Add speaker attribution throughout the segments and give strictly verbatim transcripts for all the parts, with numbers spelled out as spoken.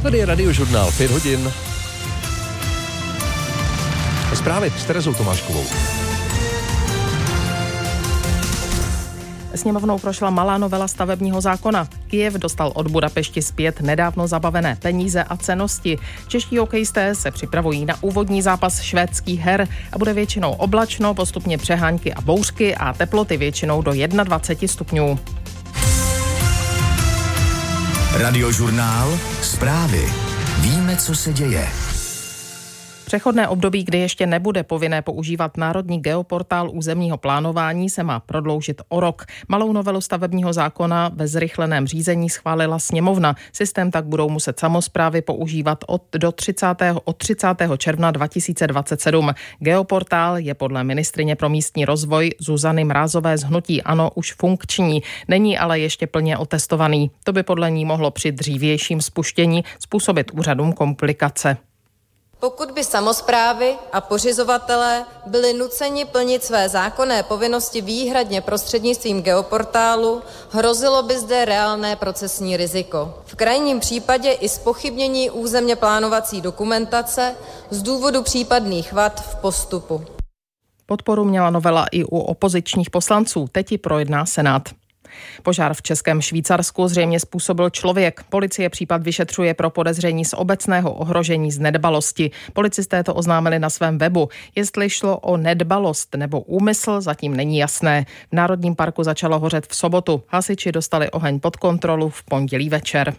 Speaker 1: Tady je Radiožurnál, pět hodin. Zprávy s Terezou Tomáškovou.
Speaker 2: Sněmovnou prošla malá novela stavebního zákona. Kyjev dostal od Budapešti zpět nedávno zabavené peníze a cennosti. Čeští hokejisté se připravují na úvodní zápas švédských her a bude většinou oblačno, postupně přehánky a bouřky a teploty většinou do dvacet jedna stupňů.
Speaker 3: Radiožurnál, zprávy. Víme, co se děje.
Speaker 2: Přechodné období, kdy ještě nebude povinné používat národní geoportál územního plánování, se má prodloužit o rok. Malou novelu stavebního zákona ve zrychleném řízení schválila sněmovna. Systém tak budou muset samosprávy používat od, do třicátého od třicátého června dva tisíce dvacet sedm. Geoportál je podle ministryně pro místní rozvoj Zuzany Mrázové z hnutí ANO už funkční, není ale ještě plně otestovaný. To by podle ní mohlo při dřívějším spuštění způsobit úřadům komplikace.
Speaker 4: Pokud by samosprávy a pořizovatelé byli nuceni plnit své zákonné povinnosti výhradně prostřednictvím geoportálu, hrozilo by zde reálné procesní riziko. V krajním případě i zpochybnění územně plánovací dokumentace z důvodu případných vad v postupu.
Speaker 2: Podporu měla novela i u opozičních poslanců, teď ji projedná Senát. Požár v Českém Švýcarsku zřejmě způsobil člověk. Policie případ vyšetřuje pro podezření z obecného ohrožení z nedbalosti. Policisté to oznámili na svém webu. Jestli šlo o nedbalost nebo úmysl, zatím není jasné. V Národním parku začalo hořet v sobotu. Hasiči dostali oheň pod kontrolu v pondělí večer.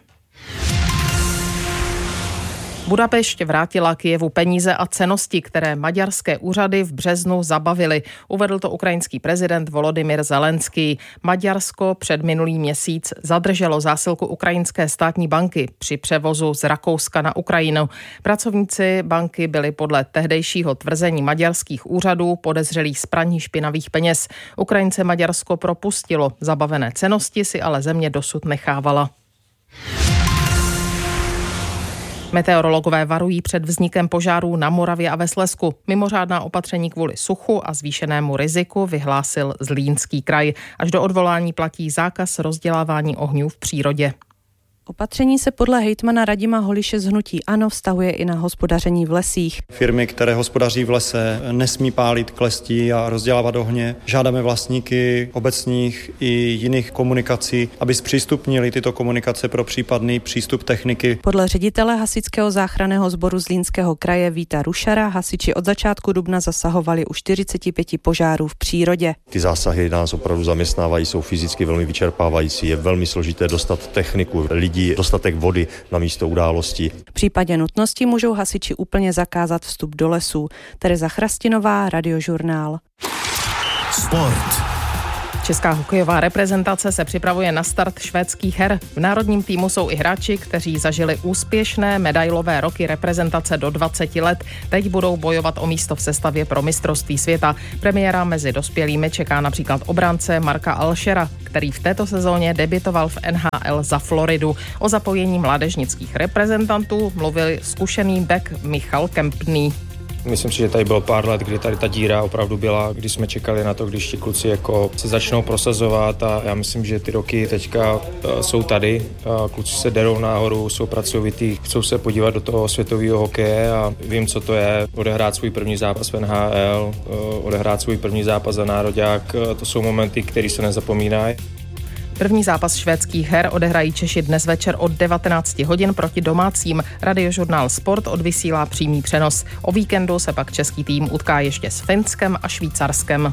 Speaker 2: Budapešť vrátila Kyjevu peníze a cennosti, které maďarské úřady v březnu zabavily. Uvedl to ukrajinský prezident Volodymyr Zelenský. Maďarsko před minulý měsíc zadrželo zásilku ukrajinské státní banky při převozu z Rakouska na Ukrajinu. Pracovníci banky byli podle tehdejšího tvrzení maďarských úřadů podezřelí z praní špinavých peněz. Ukrajince Maďarsko propustilo. Zabavené cennosti si ale země dosud nechávala. Meteorologové varují před vznikem požárů na Moravě a ve Slezsku. Mimořádná opatření kvůli suchu a zvýšenému riziku vyhlásil Zlínský kraj. Až do odvolání platí zákaz rozdělávání ohňů v přírodě.
Speaker 5: Opatření se podle hejtmana Radima Holiše z hnutí ANO vztahuje i na hospodaření v lesích.
Speaker 6: Firmy, které hospodaří v lese, nesmí pálit klestí a rozdělávat ohně. Žádáme vlastníky obecních i jiných komunikací, aby zpřístupnili tyto komunikace pro případný přístup techniky.
Speaker 5: Podle ředitele hasičského záchranného sboru Zlínského kraje Víta Rušara hasiči od začátku dubna zasahovali u čtyřicet pět požárů v přírodě.
Speaker 7: Ty zásahy nás opravdu zaměstnávají, jsou fyzicky velmi vyčerpávající, je velmi složité dostat techniku, lidi, dostatek vody na místo události.
Speaker 5: V případě nutnosti můžou hasiči úplně zakázat vstup do lesů. Tereza Chrastinová, Radiožurnál.
Speaker 3: Sport.
Speaker 2: Česká hokejová reprezentace se připravuje na start švédských her. V národním týmu jsou i hráči, kteří zažili úspěšné medailové roky reprezentace do dvacet let. Teď budou bojovat o místo v sestavě pro mistrovství světa. Premiéra mezi dospělými čeká například obránce Marka Alšera, který v této sezóně debitoval v N H L za Floridu. O zapojení mládežnických reprezentantů mluvil zkušený back Michal Kempný.
Speaker 8: Myslím si, že tady bylo pár let, kdy tady ta díra opravdu byla, když jsme čekali na to, když ti kluci jako se začnou prosazovat a já myslím, že ty roky teďka uh, jsou tady. Uh, kluci se derou nahoru, jsou pracovitý, chcou se podívat do toho světového hokeje a vím, co to je odehrát svůj první zápas v N H L, uh, odehrát svůj první zápas za nároďák. Uh, to jsou momenty, které se nezapomínají.
Speaker 2: První zápas švédských her odehrají Češi dnes večer od devatenáct hodin proti domácím. Radiožurnál Sport odvysílá přímý přenos. O víkendu se pak český tým utká ještě s Finskem a Švýcarskem.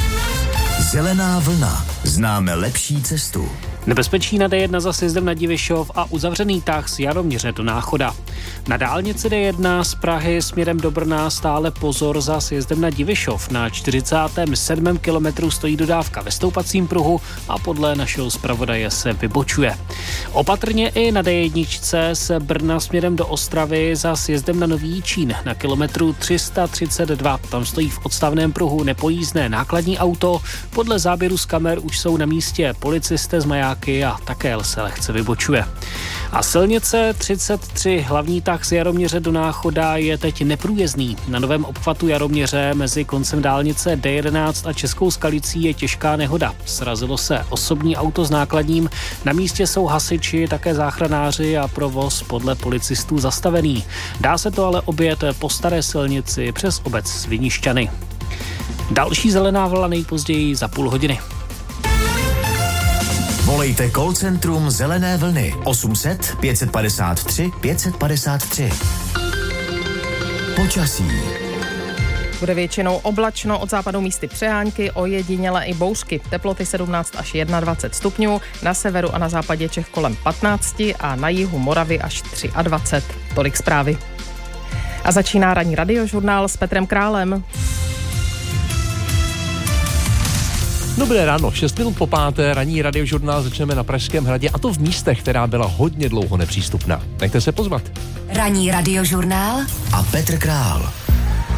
Speaker 3: Zelená vlna. Známe lepší cestu.
Speaker 9: Nebezpečí na D jedna za sjezdem na Divišov a uzavřený tah z Jaroměře do Náchoda. Na dálnici D jedna z Prahy směrem do Brna stále pozor za sjezdem na Divišov. Na čtyřicátém sedmém kilometru stojí dodávka ve stoupacím pruhu a podle našeho zpravodaje se vybočuje. Opatrně i na D jedna z Brna směrem do Ostravy za sjezdem na Nový Jičín. Na kilometru tři sta třicet dva tam stojí v odstavném pruhu nepojízdné nákladní auto. Podle záběru z kamer už jsou na místě policisté z majáky a také se lehce vybočuje. A silnice třicet tři, hlavní tah z Jaroměře do Náchoda, je teď neprůjezdný. Na novém obchvatu Jaroměře mezi koncem dálnice D jedenáct a Českou Skalicí je těžká nehoda. Srazilo se osobní auto s nákladním. Na místě jsou hasiči, také záchranáři a provoz podle policistů zastavený. Dá se to ale objet po staré silnici přes obec Svinišťany. Další zelená vlna nejpozději za půl hodiny.
Speaker 3: Volejte call centrum Zelené vlny osm set pět padesát tři pět padesát tři. Počasí.
Speaker 2: Bude většinou oblačno, od západu místy přehánky, ojediněle i bouřky. Teploty sedmnáct až dvacet jedna stupňů, na severu a na západě Čech kolem patnáct a na jihu Moravy až dvacet tři. Tolik zprávy. A začíná ranní radiožurnál s Petrem Králem.
Speaker 1: Dobré ráno, šest minut po páté, ranní radiožurnál začneme na Pražském hradě, a to v místech, která byla hodně dlouho nepřístupná. Nechte se pozvat.
Speaker 10: Ranní radiožurnál
Speaker 3: a Petr Král.